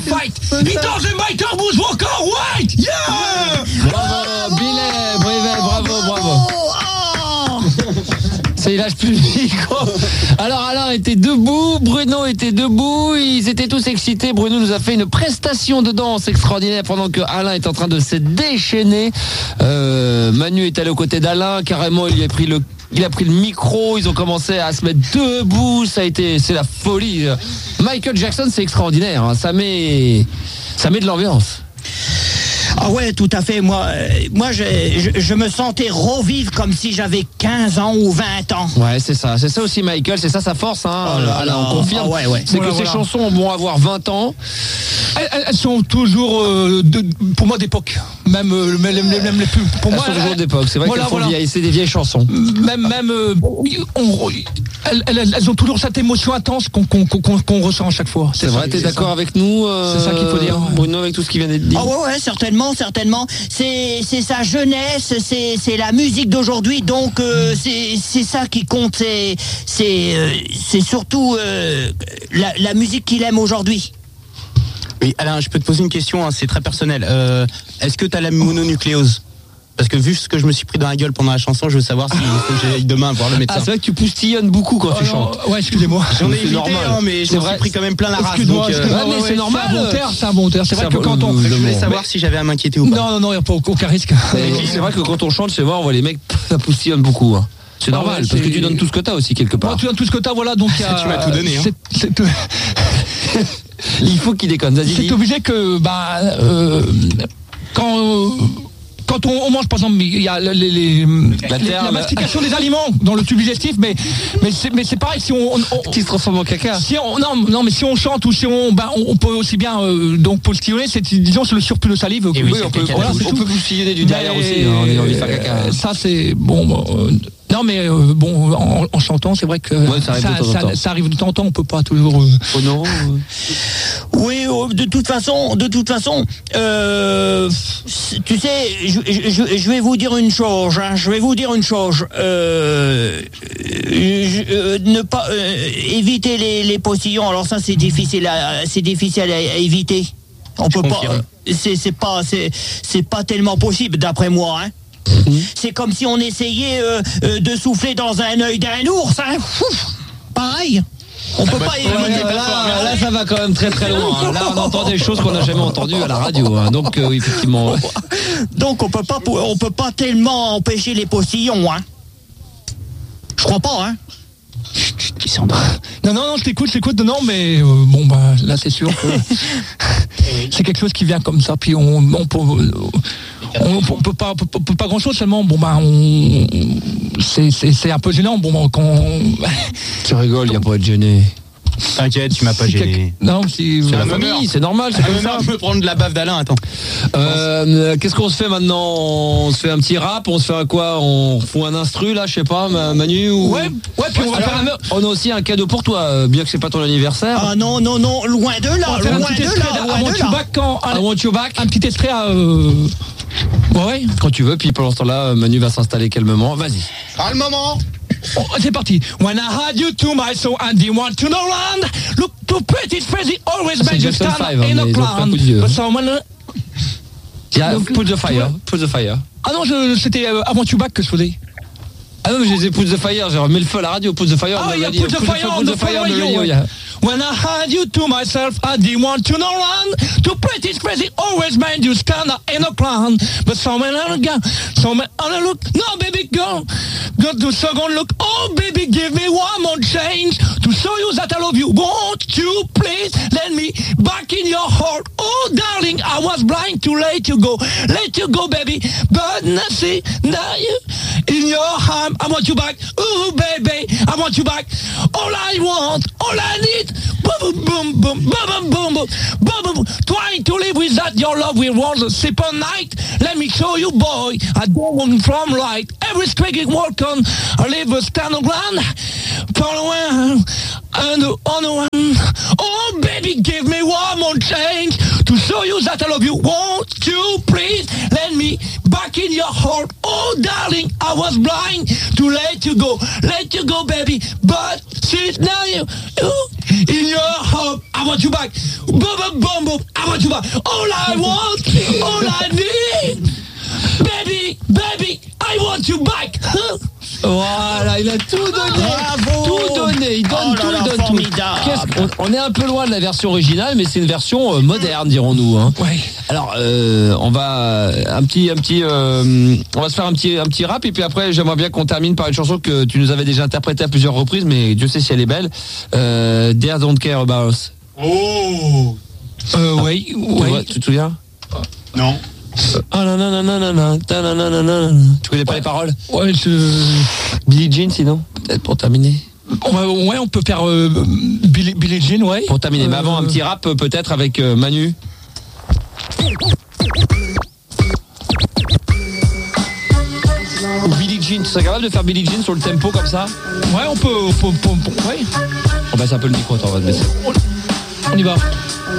Fight. He doesn't make turbos walk on white. Yeah. Bravo, Billet, bravo. C'est l'âge plus micro. Alors Alain était debout, Bruno était debout, ils étaient tous excités. Bruno nous a fait une prestation de danse extraordinaire pendant que Alain est en train de se déchaîner. Manu est allé aux côtés d'Alain, carrément il a pris le micro, ils ont commencé à se mettre debout, c'est la folie. Michael Jackson, c'est extraordinaire, hein. Ça met de l'ambiance. Ah ouais, tout à fait. Moi, je me sentais revivre comme si j'avais 15 ans ou 20 ans. Ouais, c'est ça aussi, Michael, c'est ça sa force, hein. Alain, on confirme. Ah ouais. C'est que ces chansons vont avoir 20 ans. Elles sont toujours, pour moi, d'époque. Même les plus. Pour moi, elles sont toujours d'époque. C'est vrai qu'elles font vieilles, c'est des vieilles chansons. Elles ont toujours cette émotion intense qu'on ressent à chaque fois. C'est vrai, t'es d'accord avec nous, c'est ça qu'il faut dire, Bruno, avec tout ce qui vient d'être dit. Ah ouais, certainement. C'est sa jeunesse, c'est la musique d'aujourd'hui, donc c'est ça qui compte. C'est surtout la musique qu'il aime aujourd'hui. Oui, Alain, je peux te poser une question, hein, c'est très personnel. Est-ce que tu as la mononucléose ? Parce que vu ce que je me suis pris dans la gueule pendant la chanson, je veux savoir si j'aille demain voir le médecin. Ah, c'est vrai que tu poustillonnes beaucoup quand tu chantes. Ouais, excusez-moi. J'en ai évité, mais je me suis pris quand même plein la race. Mais c'est normal. C'est un bon terme. C'est vrai que quand on... Je voulais savoir si j'avais à m'inquiéter ou pas. Non, il n'y a pas aucun risque. C'est vrai que quand on chante, c'est vrai, on voit les mecs, ça poustillonne beaucoup, hein. C'est normal, parce que tu donnes tout ce que t'as aussi quelque part. Tu donnes tout ce que t'as, voilà, donc tu m'as tout donné, hein. Il faut qu'il déconne, vas-y. C'est obligé que, quand on mange, par exemple, il y a la mastication des aliments dans le tube digestif, mais c'est pareil, si on qui se transforme en caca. Mais si on chante ou si on peut aussi bien donc postillonner, disons c'est le surplus de salive. Et oui, on peut postillonner du derrière aussi, en ayant envie de faire caca. Ça c'est bon. Non mais en chantant, c'est vrai que ça arrive de temps en temps, on peut pas toujours. Oh non. Oui, de toute façon, tu sais, je vais vous dire une chose. Ne pas éviter les postillons. Alors ça, c'est difficile à éviter. On peut pas. C'est pas tellement possible, d'après moi. Hein. C'est comme si on essayait de souffler dans un œil d'un ours. Hein. Pareil. On peut pas éviter. Là, ça va quand même très très loin. Hein. Là, on entend des choses qu'on n'a jamais entendues à la radio. Hein. Donc, effectivement. Donc, on peut pas tellement empêcher les postillons. Hein. Je crois pas. Hein. Non, je t'écoute. Non, mais là, c'est sûr que c'est quelque chose qui vient comme ça. Puis on peut pas grand chose seulement. C'est un peu gênant. Quand tu rigoles, il y a pas à être gêné. T'inquiète, tu m'as pas gêné. Non, c'est la famille, c'est normal, c'est comme ça. Je peux prendre de la baffe d'Alain, attends. Qu'est-ce qu'on se fait maintenant ? On se fait un petit rap, on se fait quoi ? On fout un instru là, je sais pas, Manu ou... Ouais, puis on va faire on a aussi un cadeau pour toi, bien que c'est pas ton anniversaire. Ah non, loin de là, I want you back. Un petit extrait à... Ouais, quand tu veux, puis pendant ce temps-là, Manu va s'installer calmement. Vas-y. Le moment. C'est parti. When I had you to my soul and you want to know land, look too pretty, crazy, always made you stand in a plan. But someone... Yeah, put the fire. Ah non, c'était avant You Back que je faisais. Ah non, mais je les ai Put the Fire, j'ai remis le feu à la radio, Put the Fire. Ah oui, Put the Fire on the radio. When I had you to myself, I didn't want to know one. Too pretty, crazy, always made you stand in a plan. But someone other look, no baby girl, got the second look. Oh baby, give me one more change to show you that I love you. Won't you please let me back in your heart? Oh darling, I was blind to let you go, baby. But nothing, now you in your arm. I want you back, ooh baby, I want you back. All I want, all I need, boom boom boom boom boom boom boom boom boom. Trying to live with that your love will want a simple night. Let me show you, boy, I don't want from right. Every squeaky walk on, I live a stand on ground. Following and on the one. Oh baby, give me one more change to show you that I love you. Won't you please let me back in your heart? Oh, darling, I was blind to let you go, baby. But since now you in your heart, I want you back. Boom, boom, boom, boom, I want you back. All I want, all I need, baby, I want you back. Voilà, il a tout donné. Bravo. Tout donné. Il donne tout, il donne formidable. tout. On est un peu loin de la version originale, mais c'est une version moderne, dirons-nous. Hein. Ouais. Alors, on va on va se faire un petit rap et puis après, j'aimerais bien qu'on termine par une chanson que tu nous avais déjà interprétée à plusieurs reprises, mais Dieu sait si elle est belle. Dear Don't Care About Us. Oh. Oui. Tu te souviens? Non. Ah non. Tu connais pas les paroles? Ouais, Billie Jean, sinon, peut-être pour terminer. Ouais, on peut faire Billie Jean, ouais. Pour terminer, mais avant un petit rap peut-être avec Manu. Ou Billie Jean, tu serais capable de faire Billie Jean sur le tempo comme ça? Ouais, on peut ouais. On baisse un peu le micro, attends, on va te baisser. On y va.